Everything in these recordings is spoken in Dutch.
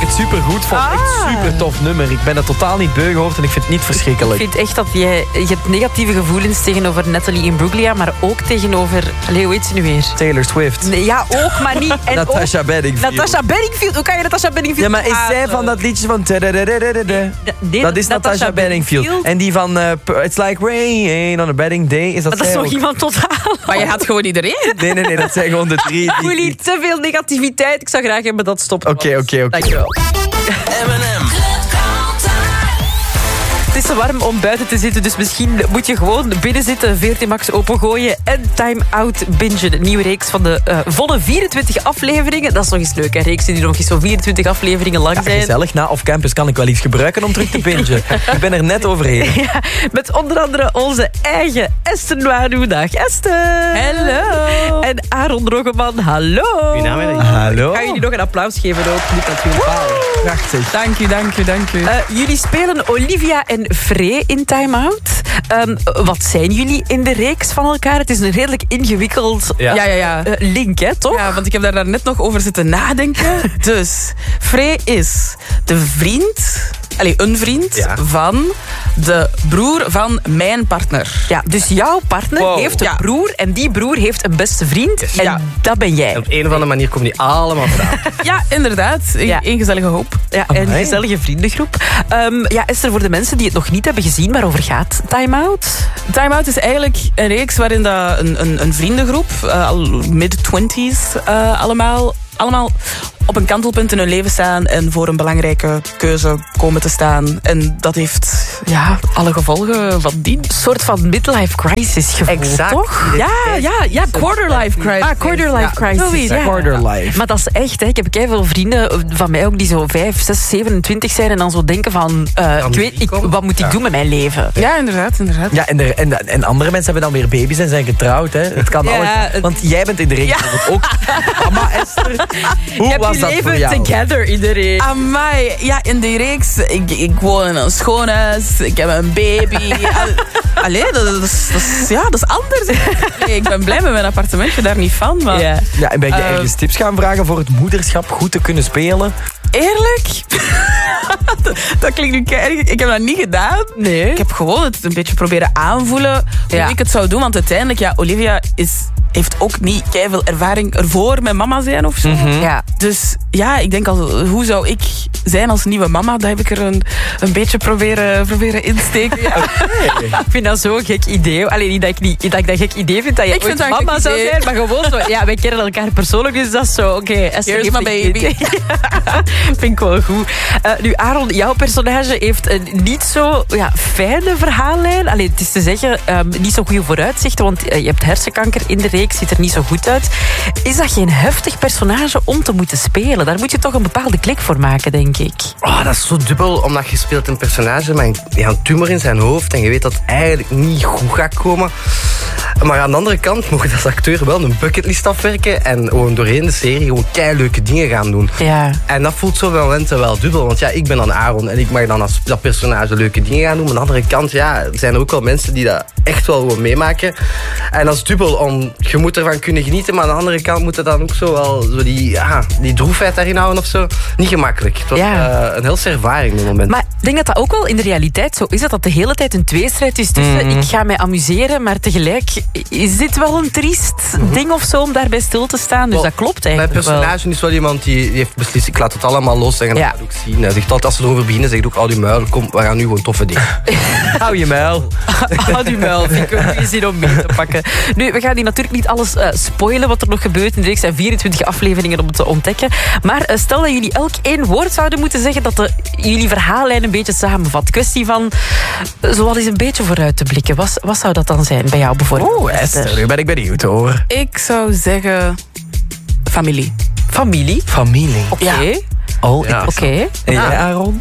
het super goed vond. Echt super tof nummer. Ik ben dat totaal niet beu gehoord en ik vind het niet verschrikkelijk. Ik vind echt dat je hebt negatieve gevoelens tegenover Natalie Imbruglia, maar ook tegenover... hoe heet ze nu weer? Taylor Swift. Nee, ja, ook, maar niet... En Natasha Bedingfield. Natasha Bedingfield. Hoe kan je Natasha Bedingfield... Ja, maar is zij van dat liedje van... Nee, dat is Natasha Bedingfield. En die van It's Like Rain on a Wedding Day. Is dat is zij nog ook? iemand totaal. Maar je had gewoon iedereen. Nee, dat zijn gewoon de drie. Jullie te veel negativiteit. Ik zou graag hebben dat stopt. Oké. Dankjewel. M&M. Het is te warm om buiten te zitten, dus misschien moet je gewoon binnen zitten, VRT Max opengooien en Time Out bingen. Een nieuwe reeks van de volle 24 afleveringen. Dat is nog eens leuk, hè? Reeksen die nog eens zo 24 afleveringen lang zijn. Gezellig, na Off Campus kan ik wel iets gebruiken om terug te bingen. Ik ben er net overheen. Ja, met onder andere onze eigen Esther Noirou. Dag Esther. Hallo. En Aaron Roggeman, hallo. Goedenavond. Hallo. Ga jullie nog een applaus geven ook? Niet natuurlijk. Prachtig. Dank u. Jullie spelen Olivia en Frey in Time Out. Wat zijn jullie in de reeks van elkaar? Het is een redelijk ingewikkeld Ja. link, hè, toch? Ja, want ik heb daar net nog over zitten nadenken. Dus, Frey is de vriend... een vriend van de broer van mijn partner. Ja, dus jouw partner heeft een broer en die broer heeft een beste vriend. Yes. En dat ben jij. En op een of andere manier komen die allemaal vandaan. Ja, inderdaad. Een gezellige hoop. Ja, een gezellige vriendengroep. Esther, voor de mensen die het nog niet hebben gezien, waarover gaat Time Out? Time Out is eigenlijk een reeks waarin dat een vriendengroep, al mid-20s allemaal op een kantelpunt in hun leven staan en voor een belangrijke keuze komen te staan. En dat heeft alle gevolgen van die. Een soort van midlife crisis gevoel, Exact. toch? Ja, quarter-life crisis. Quarter-life crisis. Ja. Quarter-life. Maar dat is echt, hè. Ik heb veel vrienden van mij ook die zo 5, 6, 27 zijn en dan zo denken van... wat moet ik doen met mijn leven? Ja, inderdaad. Ja, en andere mensen hebben dan weer baby's en zijn getrouwd. Hè. Het kan altijd. Want jij bent in de reeks ook. Mama Esther, hoe was dat voor jou? Together in de reeks. Amai, ja, in die reeks, ik woon in een schoonhuis, ik heb een baby. Allee, dat is anders. Nee, ik ben blij met mijn appartementje, daar niet van. Maar... Ja, en ben je ergens tips gaan vragen voor het moederschap goed te kunnen spelen? Eerlijk? Dat klinkt nu keihard. Ik heb dat niet gedaan. Nee. Ik heb gewoon het een beetje proberen aanvoelen hoe ik het zou doen. Want uiteindelijk, Olivia heeft ook niet keiveel ervaring ervoor met mama zijn of zo. Mm-hmm. Ja. Dus ik denk al, hoe zou ik zijn als nieuwe mama? Dat heb ik er een beetje proberen insteken. Ja. Ik vind dat zo'n gek idee. Alleen niet dat ik dat gek idee vind dat je ooit mama zou zijn, maar gewoon zo. Ja, wij kennen elkaar persoonlijk, dus dat is zo. Oké, here's my baby. Vind ik wel goed. Nu, Aaron, jouw personage heeft een niet zo fijne verhaallijn. Allee, het is te zeggen, niet zo goede vooruitzichten, want je hebt hersenkanker in de reeks, ziet er niet zo goed uit. Is dat geen heftig personage om te moeten spelen? Daar moet je toch een bepaalde klik voor maken, denk ik. Oh, dat is zo dubbel, omdat je speelt een personage met een tumor in zijn hoofd en je weet dat het eigenlijk niet goed gaat komen. Maar aan de andere kant mocht je als acteur wel een bucketlist afwerken en gewoon doorheen de serie gewoon keileuke dingen gaan doen. Ja. En dat voelt zo bij momenten wel dubbel, want ik ben dan Aaron en ik mag dan als dat personage leuke dingen gaan doen. Maar aan de andere kant, zijn er ook wel mensen die dat echt wel gewoon meemaken. En dat is dubbel, je moet ervan kunnen genieten, maar aan de andere kant moet het dan ook zo wel zo die droefheid daarin houden of zo. Niet gemakkelijk. Het was een heel ervaring op het moment. Maar ik denk dat dat ook wel in de realiteit zo is, dat de hele tijd een tweestrijd is tussen ik ga mij amuseren, maar tegelijk is dit wel een triest ding of zo om daarbij stil te staan. Dus dat klopt eigenlijk mijn personage is wel iemand die heeft beslist, ik laat het allemaal los en dat ook zien. Hij zegt altijd, als ze erover beginnen, zegt ook, hou die muil, kom, we gaan nu gewoon toffe dingen. Hou je muil. Houd uw muil, vind ik een goede zin om mee te pakken. Nu, we gaan hier natuurlijk niet alles spoilen wat er nog gebeurt. In de reeks zijn 24 afleveringen om het te ontdekken. Maar stel dat jullie elk één woord zouden moeten zeggen dat jullie verhaallijn een beetje samenvat. Kwestie van zo wel eens een beetje vooruit te blikken. Wat zou dat dan zijn bij jou bijvoorbeeld? Esther, nu ben ik benieuwd hoor. Ik zou zeggen familie. Familie? Familie. Oké. Oké. En jij, Aaron?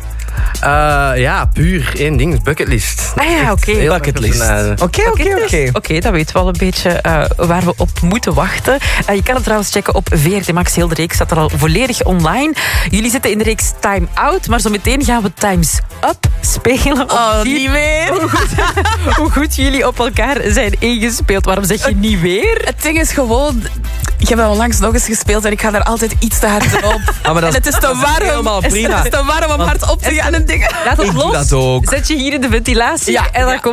Puur één ding, bucketlist. Oké. Bucketlist. Oké, dat weten we al een beetje waar we op moeten wachten. Je kan het trouwens checken op VRT Max. Heel de reeks staat er al volledig online. Jullie zitten in de reeks Time Out, maar zo meteen gaan we Time's Up spelen. Niet meer. Hoe goed jullie op elkaar zijn ingespeeld. Waarom zeg je niet weer? Het ding is gewoon... Ik heb dat onlangs nog eens gespeeld en ik ga daar altijd iets te hard op. Maar en het is te warm. Prima. Het is te warm om hard op te gaan en dingen. Laat het Ik doe los. dat ook. Zet je hier in de ventilatie en dan komt